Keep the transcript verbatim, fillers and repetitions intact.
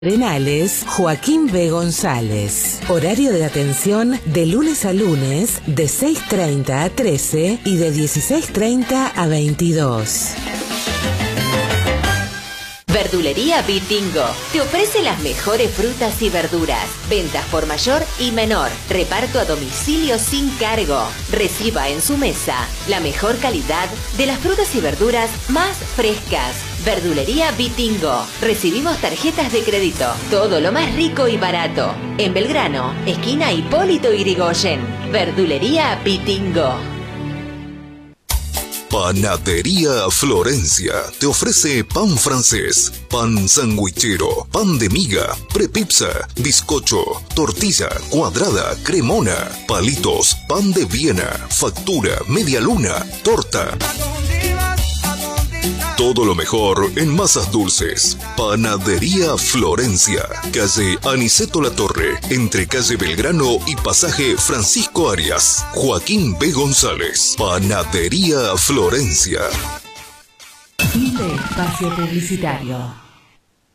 Arenales, Joaquín B. González. Horario de atención de lunes a lunes de seis treinta a trece y de dieciséis treinta a veintidós. Verdulería Vitingo te ofrece las mejores frutas y verduras, ventas por mayor y menor, reparto a domicilio sin cargo. Reciba en su mesa la mejor calidad de las frutas y verduras más frescas. Verdulería Vitingo. Recibimos tarjetas de crédito. Todo lo más rico y barato. En Belgrano, esquina Hipólito Yrigoyen. Verdulería Vitingo. Panadería Florencia te ofrece pan francés, pan sandwichero, pan de miga, prepizza, bizcocho, tortilla cuadrada, cremona, palitos, pan de Viena, factura, media luna, torta. Todo lo mejor en masas dulces. Panadería Florencia, calle Aniceto La Torre, entre calle Belgrano y pasaje Francisco Arias. Joaquín B. González. Panadería Florencia. Fin de espacio publicitario.